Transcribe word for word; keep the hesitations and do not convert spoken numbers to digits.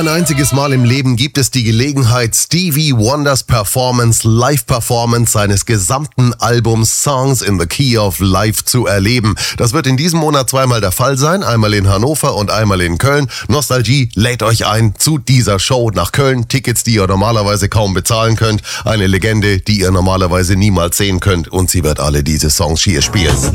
ein einziges Mal im Leben gibt es die Gelegenheit, Stevie Wonders Performance, Live-Performance seines gesamten Albums Songs in the Key of Life zu erleben. Das wird in diesem Monat zweimal der Fall sein, einmal in Hannover und einmal in Köln. Nostalgie lädt euch ein zu dieser Show nach Köln. Tickets, die ihr normalerweise kaum bezahlen könnt. Eine Legende, die ihr normalerweise niemals sehen könnt. Und sie wird alle diese Songs hier spielen.